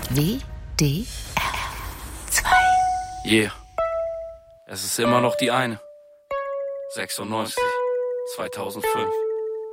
WDR 2. Yeah. Es ist immer noch die eine. 96, 2005.